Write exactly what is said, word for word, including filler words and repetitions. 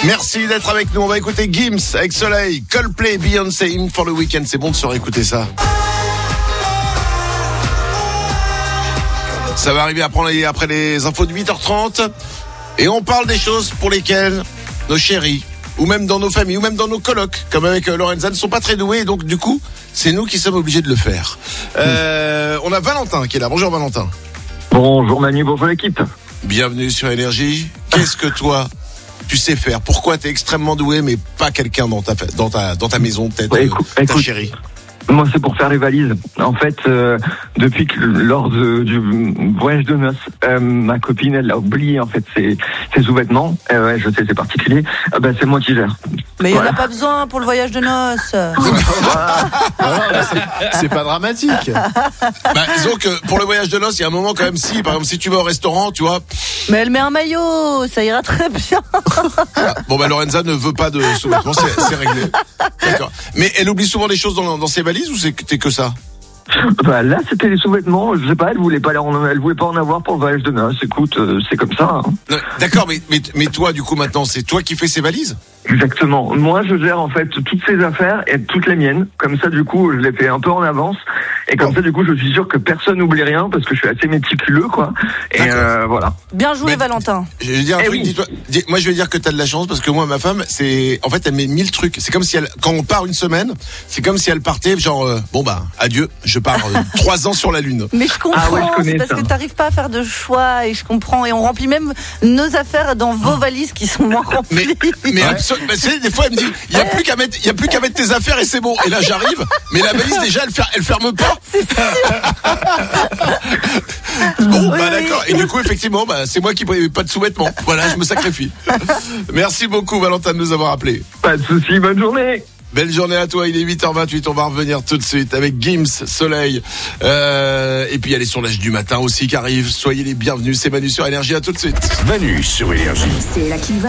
Merci d'être avec nous. On va écouter Gims avec Soleil, Coldplay, Beyoncé, In for the Weekend. C'est bon de se réécouter ça. Ça va arriver après, après les infos de huit heures trente. Et on parle des choses pour lesquelles nos chéris, ou même dans nos familles, ou même dans nos colocs, comme avec euh, Lorenza, ne sont pas très doués. Et donc, du coup, c'est nous qui sommes obligés de le faire. Euh, on a Valentin qui est là. Bonjour Valentin. Bonjour Manu, bonjour l'équipe. Bienvenue sur Énergie. Qu'est-ce que toi, tu sais faire? Pourquoi tu es extrêmement doué, mais pas quelqu'un dans ta, dans ta, dans ta maison, peut-être, ouais, écoute, ta écoute, chérie? Moi, c'est pour faire les valises. En fait, euh, depuis que lors de, du voyage de noces, euh, ma copine, elle a oublié en fait ses, ses sous-vêtements. Euh, ouais, je sais, c'est particulier. Euh, ben, c'est moi qui gère. Mais il voilà. n'y en a pas besoin pour le voyage de noces. Ah, c'est, c'est pas dramatique. Bah, disons que pour le voyage de noces, il y a un moment quand même, si, par exemple, si tu vas au restaurant, tu vois. Mais elle met un maillot, ça ira très bien. Ah, bon, bah, Lorenza ne veut pas de sous-vêtements, c'est, c'est réglé. D'accord. Mais elle oublie souvent des choses dans, dans ses valises ou c'est que t'es que ça? Bah, là, c'était les sous-vêtements. Je sais pas, elle voulait pas, en, elle voulait pas en avoir pour le voyage de noces. Écoute, euh, c'est comme ça. Hein. Non, d'accord, mais, mais, mais toi, du coup, maintenant, c'est toi qui fais ses valises? Exactement. Moi, je gère en fait toutes ces affaires et toutes les miennes. Comme ça, du coup, je les fais un peu en avance. Et comme oh. ça, du coup, je suis sûr que personne n'oublie rien parce que je suis assez méticuleux, quoi. Et euh, voilà. Bien joué, mais, Valentin. Je vais dire un eh truc. oui. Dis-toi, dis, moi, je vais dire que t'as de la chance parce que moi, ma femme, c'est, en fait, elle met mille trucs. C'est comme si elle, quand on part une semaine, c'est comme si elle partait, genre, euh, bon bah, adieu, je pars euh, trois ans sur la lune. Mais je comprends, ah ouais, je c'est parce ça. que t'arrives pas à faire de choix et je comprends. Et on remplit même nos affaires dans vos valises qui sont moins remplies. Mais, mais ouais. absolument. Bah, des fois, elle me dit, il y a plus qu'à mettre, il y a plus qu'à mettre tes affaires et c'est bon. Et là, j'arrive, mais la valise déjà, elle, fer, elle ferme pas. C'est sûr. Bon, oui, bah oui. d'accord. Et du coup, effectivement, bah, c'est moi qui n'ai pas de sous-vêtements. Voilà, je me sacrifie. Merci beaucoup, Valentin, de nous avoir appelés. Pas de soucis, bonne journée. Belle journée à toi, il est huit heures vingt-huit, on va revenir tout de suite avec Gims, Soleil. Euh, et puis il y a les sondages du matin aussi qui arrivent. Soyez les bienvenus, c'est Manu sur Énergie, à tout de suite. Manu sur Énergie. C'est là qu'il va.